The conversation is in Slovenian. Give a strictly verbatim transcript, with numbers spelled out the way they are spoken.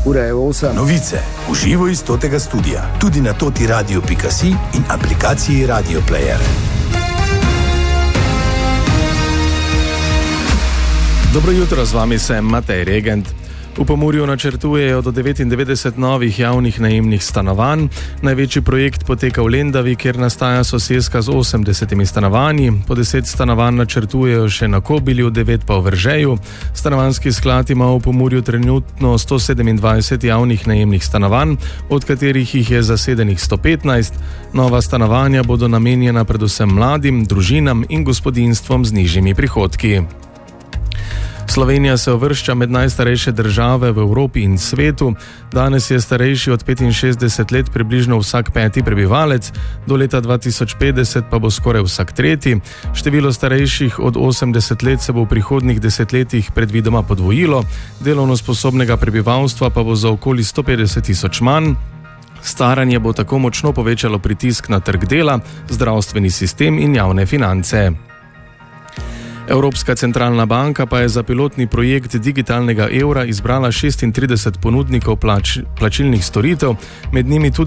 Ura je osem. Novice v živo iz Totega studia, tudi na toti radio pika si in aplikaciji Radio Player. Dobro jutro, z vami sem Matej Regent. V Pomurju načrtujejo do devetindevetdeset novih javnih najemnih stanovanj. Največji projekt poteka v Lendavi, kjer nastaja soseska z osemdesetimi stanovanji. Po deset stanovanj načrtujejo še na Kobilju, devet pa v Veržeju. Stanovanjski sklad ima v Pomurju trenutno sto sedemindvajset javnih najemnih stanovanj, od katerih jih je zasedenih sto petnajst. Nova stanovanja bodo namenjena predvsem mladim, družinam in gospodinjstvom z nižjimi prihodki. Slovenija se uvršča med najstarejše države v Evropi in svetu. Danes je starejši od petinšestdeset let približno vsak peti prebivalec, do leta dva tisoč petdeset pa bo skoraj vsak tretji. Število starejših od osemdeset let se bo v prihodnjih desetletjih predvidoma podvojilo, delovno sposobnega prebivalstva pa bo za okoli sto petdeset tisoč manj. Staranje bo tako močno povečalo pritisk na trg dela, zdravstveni sistem in javne finance. Evropska centralna banka pa je za pilotni projekt digitalnega evra izbrala šestintrideset ponudnikov plač, plačilnih storitev, med njimi tudi